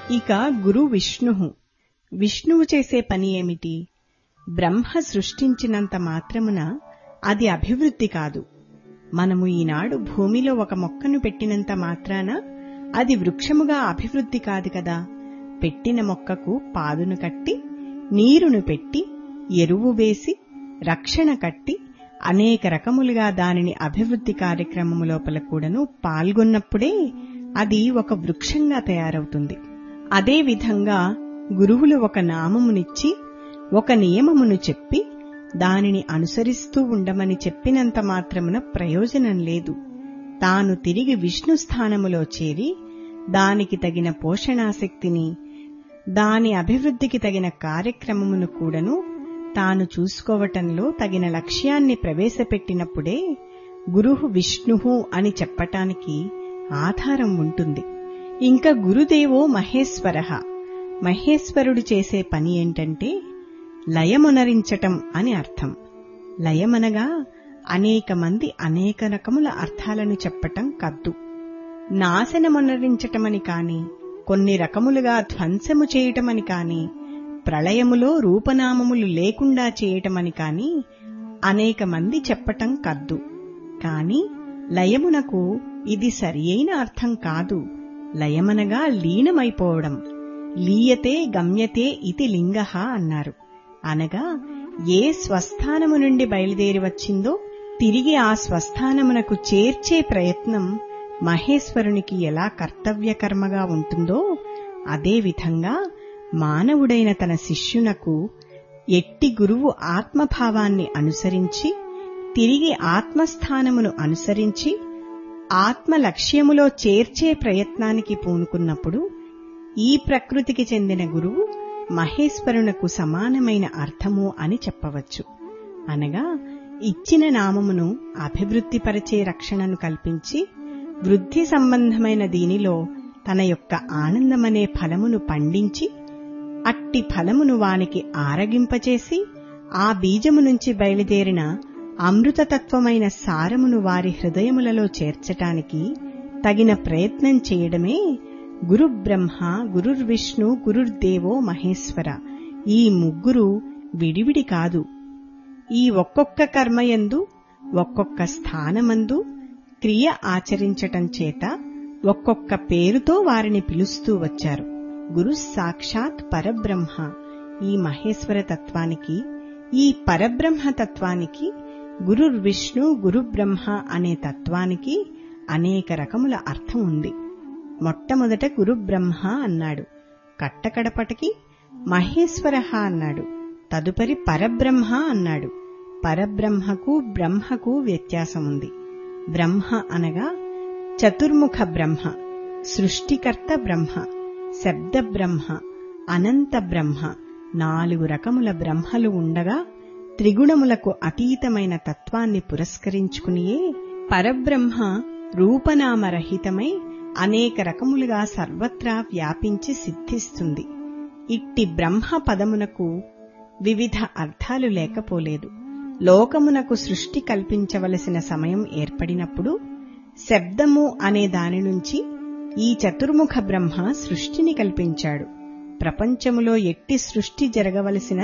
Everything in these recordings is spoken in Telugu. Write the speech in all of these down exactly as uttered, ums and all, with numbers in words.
ఇక గురు విష్ణుః. విష్ణువు చేసే పని ఏమిటి? బ్రహ్మ సృష్టించినంత మాత్రమున అది అభివృద్ధి కాదు. మనము ఈనాడు భూమిలో ఒక మొక్కను పెట్టినంత మాత్రాన అది వృక్షముగా అభివృద్ధి కాదు కదా. పెట్టిన మొక్కకు పాదును కట్టి, నీరును పెట్టి, ఎరువు వేసి, రక్షణ కట్టి, అనేక రకములుగా దానిని అభివృద్ధి కార్యక్రమము లోపల కూడాను పాల్గొన్నప్పుడే అది ఒక వృక్షంగా తయారవుతుంది. అదేవిధంగా గురువులు ఒక నామమునిచ్చి, ఒక నియమమును చెప్పి, దానిని అనుసరిస్తూ ఉండమని చెప్పినంత మాత్రమున ప్రయోజనం లేదు. తాను తిరిగి విష్ణు స్థానములో చేరి, దానికి తగిన పోషణాశక్తిని, దాని అభివృద్ధికి తగిన కార్యక్రమమును కూడాను తాను చూసుకోవటంలో తగిన లక్ష్యాన్ని ప్రవేశపెట్టినప్పుడే గురుః విష్ణుః అని చెప్పటానికి ఆధారం ఉంటుంది. ఇంకా గురుదేవో మహేశ్వరః. మహేశ్వరుడు చేసే పని ఏంటంటే లయమునరించటం అని అర్థం. లయమనగా అనేక మంది అనేక రకముల అర్థాలను చెప్పటం కద్దు. నాశనమునరించటమని కాని, కొన్ని రకములుగా ధ్వంసము చేయటమని కాని, ప్రళయములో రూపనామములు లేకుండా చేయటమని కాని అనేక మంది చెప్పటం కద్దు. కాని లయమునకు ఇది సరియైన అర్థం కాదు. లయమనగా లీనమైపోవడం. లీయతే గమ్యతే ఇతి లింగః అన్నారు. అనగా ఏ స్వస్థానము నుండి బయలుదేరి వచ్చిందో తిరిగి ఆ స్వస్థానమునకు చేర్చే ప్రయత్నం మహేశ్వరునికి ఎలా కర్తవ్యకర్మగా ఉంటుందో, అదేవిధంగా మానవుడైన తన శిష్యునకు ఎట్టి గురువు ఆత్మభావాన్ని అనుసరించి, తిరిగి ఆత్మస్థానమును అనుసరించి, ఆత్మ లక్ష్యములో చేర్చే ప్రయత్నానికి పూనుకున్నప్పుడు ఈ ప్రకృతికి చెందిన గురువు మహేశ్వరునకు సమానమైన అర్థము అని చెప్పవచ్చు. అనగా ఇచ్చిన నామమును అభివృద్ధిపరచే రక్షణను కల్పించి, వృద్ధి సంబంధమైన దీనిలో తన యొక్క ఆనందమనే ఫలమును పండించి, అట్టి ఫలమును వానికి ఆరగింపచేసి, ఆ బీజము నుంచి బయలుదేరిన అమృతతత్వమైన సారమును వారి హృదయములలో చేర్చటానికి తగిన ప్రయత్నం చేయడమే గురుబ్రహ్మ, గురుర్విష్ణు, గురుర్దేవో మహేశ్వర. ఈ ముగ్గురు విడివిడి కాదు. ఈ ఒక్కొక్క కర్మయందు, ఒక్కొక్క స్థానమందు క్రియ ఆచరించటం చేత ఒక్కొక్క పేరుతో వారిని పిలుస్తూ వచ్చారు. గురు సాక్షాత్ పరబ్రహ్మ. ఈ మహేశ్వర తత్వానికి, ఈ పరబ్రహ్మ తత్వానికి, గురుర్విష్ణు, గురుబ్రహ్మ అనే తత్వానికి అనేక రకముల అర్థం ఉంది. మొట్టమొదట గురుబ్రహ్మ అన్నాడు, కట్టకడపటికి మహేశ్వరః అన్నాడు, తదుపరి పరబ్రహ్మ అన్నాడు. పరబ్రహ్మకు బ్రహ్మకు వ్యత్యాసముంది. బ్రహ్మ అనగా చతుర్ముఖ బ్రహ్మ, సృష్టికర్త బ్రహ్మ, శబ్ద బ్రహ్మ, అనంత బ్రహ్మ, నాలుగు రకముల బ్రహ్మలు ఉండగా త్రిగుణములకు అతీతమైన తత్వాన్ని పురస్కరించుకునియే పరబ్రహ్మ రూపనామరహితమై అనేక రకములుగా సర్వత్రా వ్యాపించి సిద్ధిస్తుంది. ఇట్టి బ్రహ్మ పదమునకు వివిధ అర్థాలు లేకపోలేదు. లోకమునకు సృష్టి కల్పించవలసిన సమయం ఏర్పడినప్పుడు శబ్దము అనే దాని నుంచి ఈ చతుర్ముఖ బ్రహ్మ సృష్టిని కల్పించాడు. ప్రపంచములో ఎట్టి సృష్టి జరగవలసిన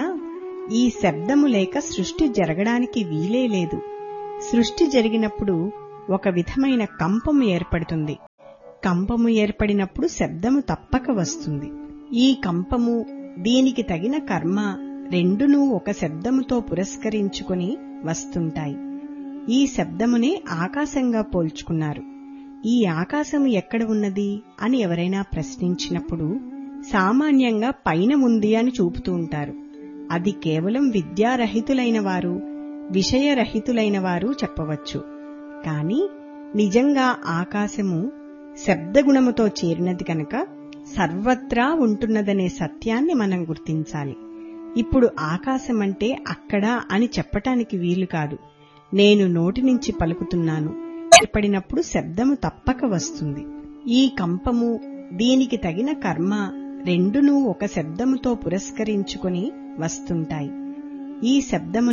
ఈ శబ్దము లేక సృష్టి జరగడానికి వీలే లేదు. సృష్టి జరిగినప్పుడు ఒక విధమైన కంపము ఏర్పడుతుంది. కంపము ఏర్పడినప్పుడు శబ్దము తప్పక వస్తుంది. ఈ కంపము, దీనికి తగిన కర్మ రెండునూ ఒక శబ్దముతో పురస్కరించుకుని వస్తుంటాయి. ఈ శబ్దమునే ఆకాశంగా పోల్చుకున్నారు. ఈ ఆకాశము ఎక్కడ ఉన్నది అని ఎవరైనా ప్రశ్నించినప్పుడు సామాన్యంగా పైన ఉంది అని చూపుతూ ఉంటారు. అది కేవలం విద్యారహితులైన వారు, విషయరహితులైన వారు చెప్పవచ్చు. కాని నిజంగా ఆకాశము శబ్దగుణముతో చేరినది కనుక సర్వత్రా ఉంటున్నదనే సత్యాన్ని మనం గుర్తించాలి. ఇప్పుడు ఆకాశమంటే అక్కడ అని చెప్పటానికి వీలు కాదు. నేను నోటి నుంచి పలుకుతున్నాను, ఏర్పడినప్పుడు శబ్దము తప్పక వస్తుంది. ఈ కంపము, దీనికి తగిన కర్మ రెండునూ ఒక శబ్దముతో పురస్కరించుకుని వస్తుంటాయి. ఈ శబ్దము